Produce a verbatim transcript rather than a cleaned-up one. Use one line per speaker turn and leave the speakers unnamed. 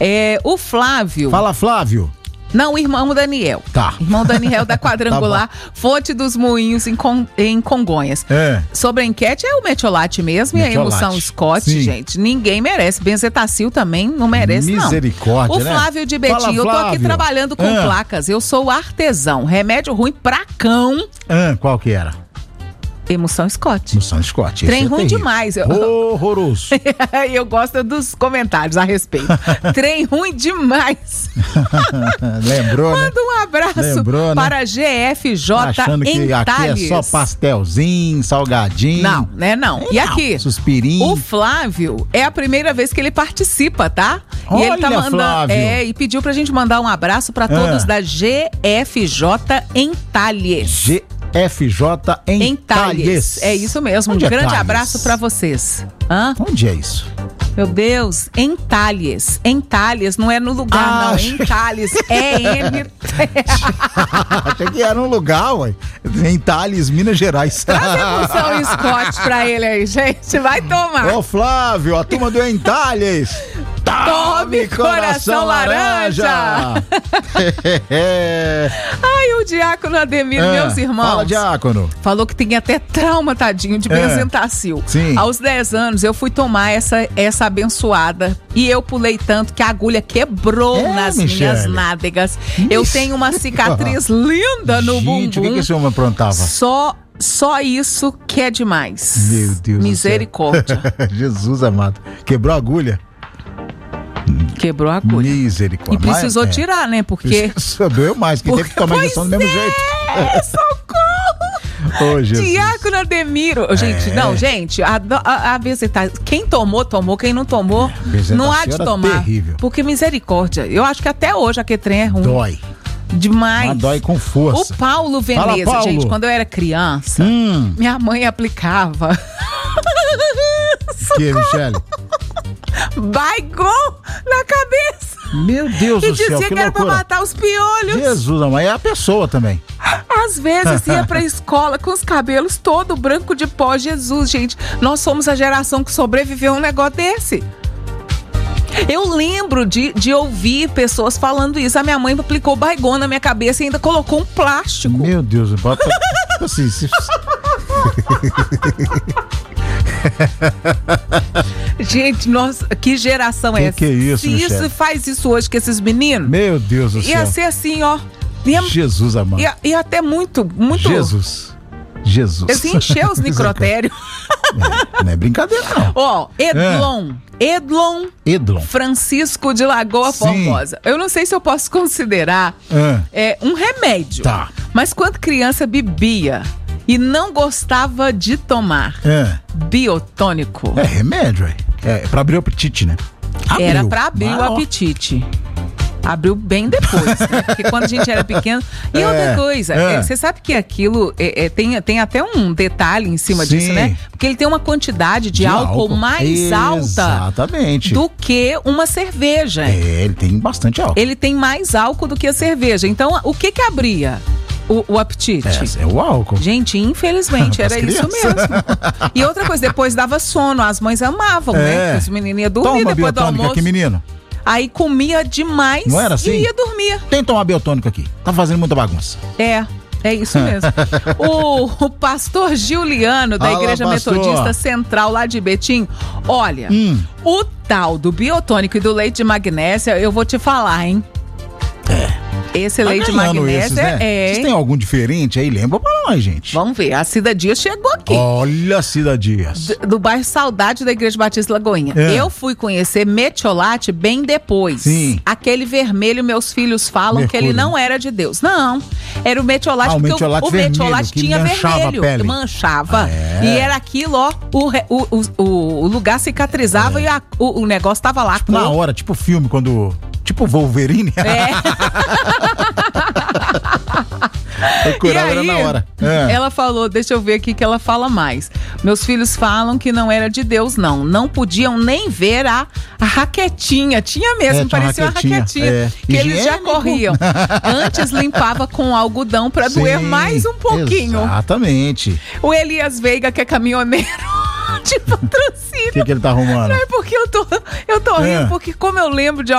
É, o Flávio.
Fala, Flávio.
Não, o irmão Daniel.
Tá.
Irmão Daniel da Quadrangular, tá, Fonte dos Moinhos em, Con, em Congonhas. É. Sobre a enquete, é o Metiolate mesmo Metiolate. E a Emulsão Scott, Sim. gente. Ninguém merece. Benzetacil também não merece,
Misericórdia,
não. O Flávio, né? De Betim, Fala, eu tô aqui trabalhando com ah. placas. Eu sou artesão. Remédio ruim pra cão.
Ah, qual que era?
Emulsão Scott.
Emulsão Scott.
Trem
é
ruim
terrível.
demais.
Horroroso.
Eu gosto dos comentários a respeito. Trem ruim demais.
Lembrou,
Manda
né?
um abraço
Lembrou,
para
né?
G F J
Achando
em
que aqui
Tales.
é só pastelzinho, salgadinho.
Não, né não.
É,
e
não.
aqui,
Suspirinho.
o Flávio é a primeira vez que ele participa, tá?
Olha,
e ele tá mandando,
Flávio.
é, e pediu pra gente mandar um abraço para todos ah. da G F J em Tales.
G F J em,
em Tales. Tales. É isso mesmo.
Onde
um
é
grande
Tales?
abraço pra vocês. Hã?
Onde é isso?
Meu Deus, em Tales. Em Tales, não é no lugar, ah, não. Achei... Em Tales. É N.
Achei que era um lugar, ué. Em Tales, Minas Gerais.
Traz a Emulsão Scott pra ele aí, gente. Vai tomar.
Ô, Flávio, a turma do Em Tales.
Tome coração, coração laranja! laranja. Ai, o diácono Ademir, é, meus irmãos.
Fala, diácono.
Falou que tem até trauma, tadinho, de Benzetacil.
Sim.
Aos dez anos, eu fui tomar essa, essa abençoada e eu pulei tanto que a agulha quebrou é, nas Michele. minhas nádegas. Ixi. Eu tenho uma cicatriz linda no
Gente,
bumbum.
Gente, o que, que esse homem aprontava?
Só... Só isso que é demais.
Meu Deus
Misericórdia.
do céu. Jesus amado. Quebrou a agulha?
Quebrou a agulha.
Misericórdia.
E precisou Mas, tirar, é. né? Porque...
Doeu mais, porque, porque teve que tomar injeção do mesmo
é,
jeito.
Socorro!
Oh,
Diácono Ademiro. É. Gente, não, gente, a, a, a Benzetacil, quem tomou, tomou. Quem não tomou, é. não há de tomar.
Terrível.
Porque misericórdia. Eu acho que até hoje aquele trem é ruim.
Dói.
Demais.
Mas dói com força.
O Paulo Veneza, Fala, Paulo. gente, quando eu era criança, hum. minha mãe aplicava.
Que, Michele?
Baigon na cabeça.
Meu Deus
e
do céu, que
dizia que era
loucura.
pra matar os piolhos.
Jesus, mas é a pessoa também.
Às vezes ia pra escola com os cabelos todo branco de pó. Jesus, gente, nós somos a geração que sobreviveu a um negócio desse. Eu lembro de, de ouvir pessoas falando isso. A minha mãe aplicou Baigon na minha cabeça e ainda colocou um plástico.
Meu Deus, bota assim, se...
Gente, nossa, que geração
que
é essa?
Que é isso,
Se
Michele?
isso faz isso hoje com esses meninos,
meu Deus do céu.
Ia ser assim, ó. Ia,
Jesus amado.
Ia, ia até muito, muito.
Jesus. Jesus.
Eles encheu os necrotérios.
É, não é brincadeira, não.
Ó, Edlon. É. Edlon.
Edlon.
Francisco de Lagoa Sim. Formosa. Eu não sei se eu posso considerar é. É, um remédio.
Tá.
Mas quando criança bebia e não gostava de tomar é. biotônico.
É remédio, é. É pra abrir o apetite, né?
Abriu. Era pra abrir ah, o apetite. Abriu bem depois, né? Porque quando a gente era pequeno... E é, outra coisa, é. você sabe que aquilo é, é, tem, tem até um detalhe em cima
Sim.
disso, né? Porque ele tem uma quantidade de, de álcool, álcool mais
Exatamente.
alta do que uma cerveja.
É, ele tem bastante álcool.
Ele tem mais álcool do que a cerveja. Então, o que que abria o, o apetite?
É, é o álcool.
Gente, infelizmente, era isso mesmo. E outra coisa, depois dava sono. As mães amavam, é. né? Os meninos iam dormir
Toma
depois do almoço.
Aqui, menino.
Aí comia demais
Não era assim?
e ia dormir.
Tem que tomar biotônico aqui. Tá fazendo muita bagunça.
É, é isso mesmo. o, o pastor Giuliano, da
Olá,
Igreja
pastor.
Metodista Central, lá de Betim, olha, hum. o tal do biotônico e do leite de magnésia, eu vou te falar, hein?
É.
Esse tá leite de magnésia esses, né? é...
Vocês tem algum diferente aí? Lembra pra nós, gente.
Vamos ver, a Cida Dias chegou aqui.
Olha a Cida Dias.
Do, do bairro Saudade da Igreja Batista Lagoinha. É. Eu fui conhecer Metiolate bem depois.
Sim.
Aquele vermelho, meus filhos falam Mercúrio. que ele não era de Deus. Não, era o Metiolate,
ah,
porque
o Metiolate,
o, o
vermelho,
Metiolate tinha vermelho.
Pele.
Manchava.
Ah, é.
E era aquilo, ó, o, o, o, o lugar cicatrizava é. e a, o, o negócio tava lá.
Tipo, na hora, tipo filme, quando... Tipo Wolverine.
É.
Eu curava era na hora. É.
Ela falou, deixa eu ver aqui que ela fala mais. Meus filhos falam que não era de Deus, não. Não podiam nem ver a, a raquetinha. Tinha mesmo, é, parecia uma raquetinha. Uma raquetinha é. Que Higiênico. Eles já corriam. Antes limpava com algodão pra Sim, doer mais um pouquinho.
Exatamente.
O Elias Veiga, que é caminhoneiro de patrocínio.
O que, que ele tá arrumando?
Não é porque eu tô, eu tô rindo, é. porque como eu lembro de